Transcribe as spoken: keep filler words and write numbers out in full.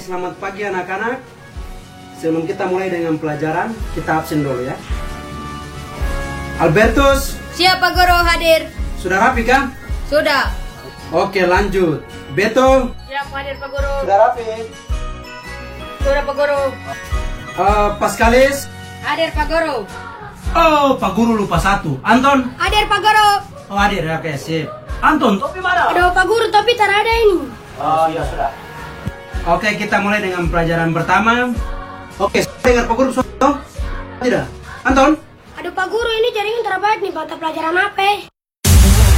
selamat pagi anak-anak. Sebelum kita mulai dengan pelajaran, kita absen dulu ya. Albertus. Siap Pak Guru, hadir. Sudah rapi kan? Sudah. Oke, lanjut. Beto. Siap hadir Pak Guru. Sudah rapi? Sudah Pak Guru. Uh, Pascalis. Hadir Pak Guru. Oh, Pak Guru lupa satu. Anton. Hadir Pak Guru. Oh, hadir. Oke, sip. Anton, topi mana? Aduh Pak Guru, topi tak ada ini. Oh, iya sudah. Oke, kita mulai dengan pelajaran pertama. Oke, dengar Pak Guru. So, tidak. Anton. Aduh Pak Guru, ini jaringan terbaik nih mata pelajaran apa?